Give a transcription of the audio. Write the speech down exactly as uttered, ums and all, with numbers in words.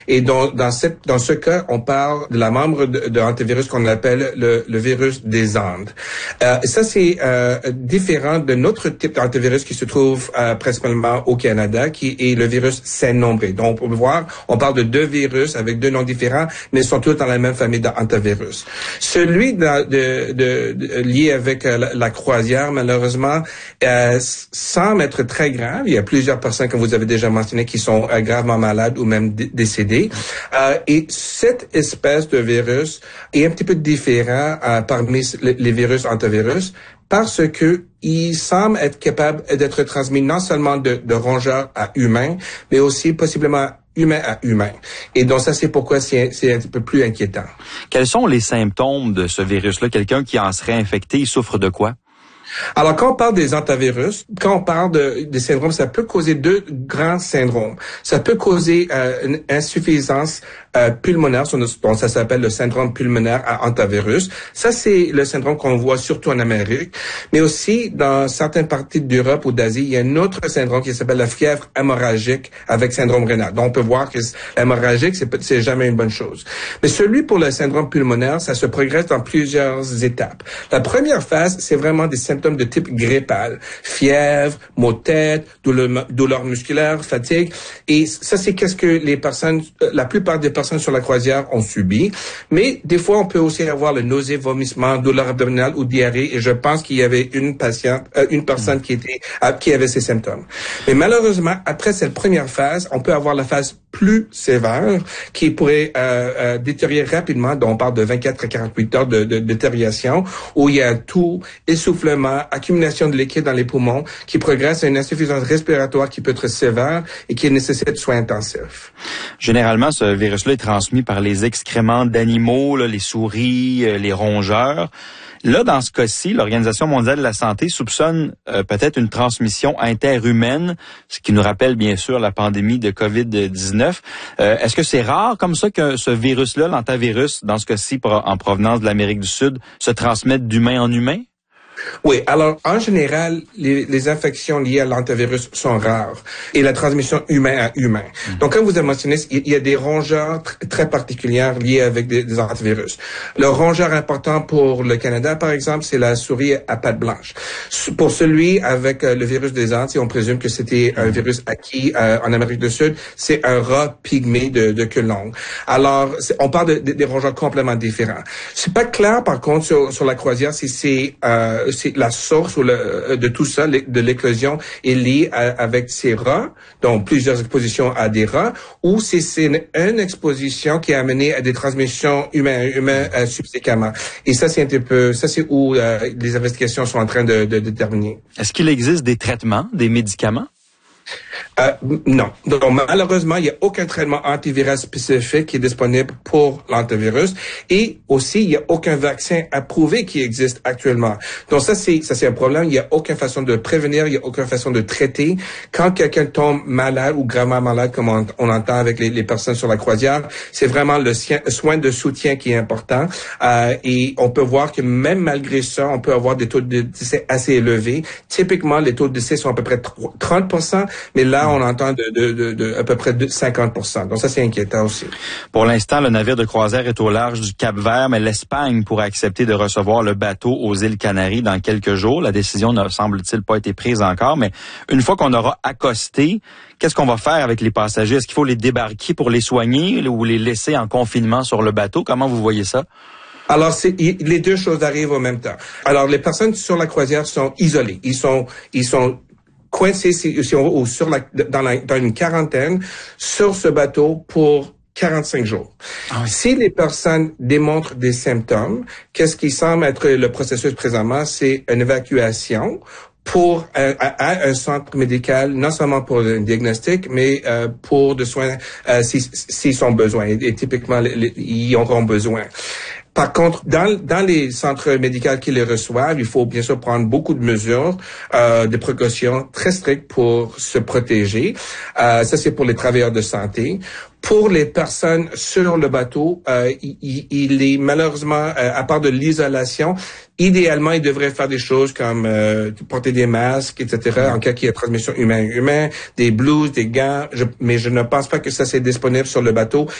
Et dans, dans, cette, dans ce cas, on parle de la membre de, de l'antivirus qu'on appelle le, le virus des Andes. Euh, ça, c'est euh, différent de notre type d'antivirus qui se trouve euh, principalement au Canada, qui est le virus Saint-Nombré. Donc, on peut voir, on parle de deux virus avec deux noms différents, mais ils sont tous dans la même famille d'antivirus. Celui de, de, de, de, lié avec euh, la, la croisière, malheureusement, euh, semble être très grave. Il y a plusieurs personnes, comme vous avez déjà mentionné, qui sont euh, gravement malades ou même d- décédées. Euh, et cette espèce de virus est un petit peu différent euh, parmi les, les virus antivirus parce que il semble être capable d'être transmis non seulement de, de rongeurs à humains, mais aussi possiblement humain à humain. Et donc ça, c'est pourquoi c'est, c'est un petit peu plus inquiétant. Quels sont les symptômes de ce virus-là? Quelqu'un qui en serait infecté, il souffre de quoi? Alors, quand on parle des antivirus, quand on parle de, des syndromes, ça peut causer deux grands syndromes. Ça peut causer euh, une insuffisance euh, pulmonaire, bon, ça s'appelle le syndrome pulmonaire à antivirus. Ça, c'est le syndrome qu'on voit surtout en Amérique. Mais aussi, dans certaines parties d'Europe ou d'Asie, il y a un autre syndrome qui s'appelle la fièvre hémorragique avec syndrome rénal. Donc, on peut voir que l'hémorragique, c'est, c'est jamais une bonne chose. Mais celui pour le syndrome pulmonaire, ça se progresse dans plusieurs étapes. La première phase, c'est vraiment des symptômes de type grippal, fièvre, maux de tête, douleur, douleur musculaire, fatigue. Et ça, c'est qu'est-ce que les personnes, la plupart des personnes sur la croisière ont subi. Mais des fois, on peut aussi avoir le nausée, vomissement, douleur abdominale ou diarrhée. Et je pense qu'il y avait une patiente, euh, une personne qui était, euh, qui avait ces symptômes. Mais malheureusement, après cette première phase, on peut avoir la phase plus sévère qui pourrait euh, euh, détériorer rapidement. Donc, on parle de vingt-quatre à quarante-huit heures de, de, de détérioration où il y a tout, essoufflement, accumulation de liquide dans les poumons qui progresse à une insuffisance respiratoire qui peut être sévère et qui nécessite soins intensifs. Généralement, ce virus-là est transmis par les excréments d'animaux, là, les souris, euh, les rongeurs. Là, dans ce cas-ci, l'Organisation mondiale de la santé soupçonne euh, peut-être une transmission interhumaine, ce qui nous rappelle bien sûr la pandémie de covid dix-neuf. Euh, est-ce que c'est rare comme ça que ce virus-là, l'antivirus, dans ce cas-ci en provenance de l'Amérique du Sud, se transmette d'humain en humain? Oui, alors en général, les, les infections liées à l'antivirus sont rares et la transmission humain à humain. Mmh. Donc, comme vous avez mentionné, il y a des rongeurs tr- très particulières liées avec des, des antivirus. Le rongeur important pour le Canada, par exemple, c'est la souris à pattes blanches. Pour celui avec euh, le virus des Andes, on présume que c'était un virus acquis euh, en Amérique du Sud, c'est un rat pygmée de, de queue longue. Alors, on parle de, de, des rongeurs complètement différents. C'est pas clair, par contre, sur, sur la croisière, si c'est euh, c'est la source ou le, de tout ça, de l'éclosion, est liée à, avec ces rats, donc plusieurs expositions à des rats, ou si c'est une, une exposition qui a amené à des transmissions humaines euh, subséquemment. Et ça, c'est un petit peu, ça c'est où euh, les investigations sont en train de, de, de déterminer. Est-ce qu'il existe des traitements, des médicaments? Euh, non. Donc, malheureusement, il n'y a aucun traitement antiviral spécifique qui est disponible pour l'antivirus. Et aussi, il n'y a aucun vaccin approuvé qui existe actuellement. Donc, ça, c'est, ça, c'est un problème. Il n'y a aucune façon de prévenir, il n'y a aucune façon de traiter. Quand quelqu'un tombe malade ou gravement malade, comme on, on entend avec les, les personnes sur la croisière, c'est vraiment le soin de soutien qui est important. Euh, et on peut voir que même malgré ça, on peut avoir des taux de décès assez élevés. Typiquement, les taux de décès sont à peu près trente pour cent, mais là, on entend de, de, de, de à peu près de cinquante pour cent. Donc ça, c'est inquiétant aussi. Pour l'instant, le navire de croisière est au large du Cap-Vert, mais l'Espagne pourrait accepter de recevoir le bateau aux îles Canaries dans quelques jours. La décision n'a, semble-t-il, pas été prise encore, mais une fois qu'on aura accosté, qu'est-ce qu'on va faire avec les passagers? Est-ce qu'il faut les débarquer pour les soigner ou les laisser en confinement sur le bateau? Comment vous voyez ça? Alors, c'est, les deux choses arrivent en même temps. Alors, les personnes sur la croisière sont isolées. Ils sont, ils sont coincés, si, si on veut, ou sur la, dans, la, dans une quarantaine sur ce bateau pour quarante-cinq jours. Ah oui. Si les personnes démontrent des symptômes, qu'est-ce qui semble être le processus présentement, c'est une évacuation pour un, à un centre médical, non seulement pour un diagnostic, mais euh, pour des soins euh, s'ils si, si ont besoin. Et, et typiquement, les, les, ils auront besoin. Par contre, dans, dans les centres médicaux qui les reçoivent, il faut bien sûr prendre beaucoup de mesures, euh, de précautions très strictes pour se protéger. Euh, ça, c'est pour les travailleurs de santé. Pour les personnes sur le bateau, euh, il, il est malheureusement, euh, à part de l'isolation, idéalement, ils devraient faire des choses comme euh, porter des masques, et cetera, en cas qu'il y ait transmission humain-humain, des blouses, des gants, je, mais je ne pense pas que ça c'est disponible sur le bateau.